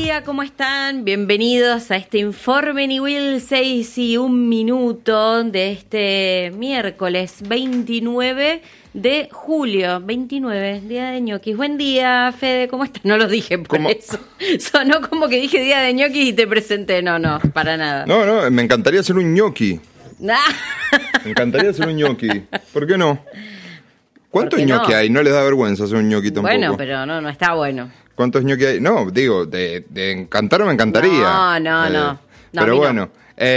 día, ¿cómo están? Bienvenidos a este Informe Niwil 6 y 1 minuto de este miércoles 29 de julio. 29, día de ñoquis. Buen día, Fede, ¿cómo estás? No lo dije por eso. Sonó como que dije día de ñoquis y te presenté. No, para nada. No, me encantaría hacer un ñoqui. Me encantaría hacer un ñoqui. ¿Por qué no? ¿Cuántos ñoquis hay? ¿No les da vergüenza hacer un ñoqui tampoco? Bueno, pero no está bueno. ¿Cuántos ñoquis hay? No, digo, de encantar me encantaría. No. Pero bueno.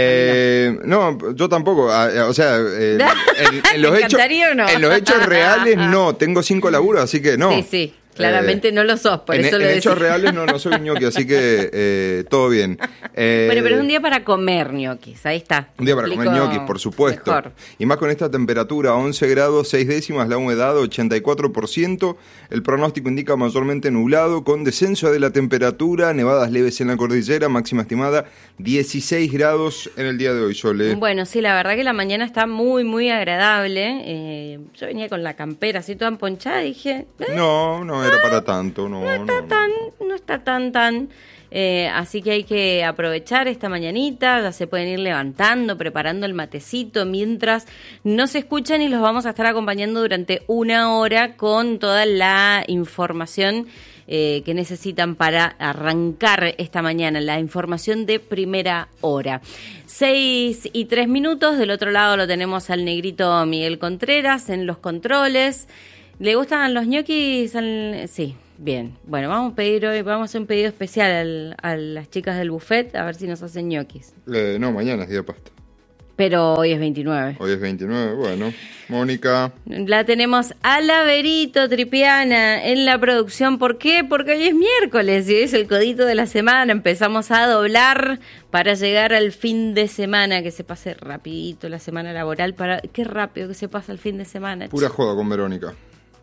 No, yo tampoco. O sea, en los hechos reales no. Tengo 5 laburos, así que no. Sí. Claramente no lo sos, por eso lo decía. En hechos reales no soy un ñoqui, así que todo bien. Bueno, pero es un día para comer ñoquis, ahí está. Un día para comer ñoquis, por supuesto. Mejor. Y más con esta temperatura, 11 grados 6 décimas, la humedad 84%. El pronóstico indica mayormente nublado, con descenso de la temperatura, nevadas leves en la cordillera, máxima estimada 16 grados en el día de hoy, Sole. Bueno, sí, la verdad que la mañana está muy, muy agradable. Yo venía con la campera así toda emponchada y dije... No era para tanto, no está tan. Así que hay que aprovechar esta mañanita, ya se pueden ir levantando, preparando el matecito mientras nos escuchan y los vamos a estar acompañando durante 1 hora con toda la información que necesitan para arrancar esta mañana, la información de primera hora. 6 y 3 minutos, del otro lado lo tenemos al negrito Miguel Contreras en los controles. ¿Le gustan los ñoquis? Sí, bien. Bueno, vamos a hacer un pedido especial a las chicas del buffet, a ver si nos hacen ñoquis. No, mañana es día de pasta. Pero hoy es 29. Hoy es 29, bueno. Mónica. La tenemos a la Verito Tripiana en la producción. ¿Por qué? Porque hoy es miércoles y hoy es el codito de la semana. Empezamos a doblar para llegar al fin de semana, que se pase rapidito la semana laboral. Qué rápido que se pasa el fin de semana. Pura joda con Verónica.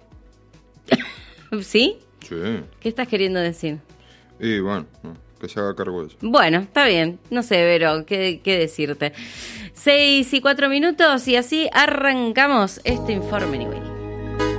¿Sí? Sí. ¿Qué estás queriendo decir? Y bueno, que se haga cargo de eso. Bueno, está bien. No sé, Vero, qué decirte. 6 y 4 minutos y así arrancamos este Informe Niwil.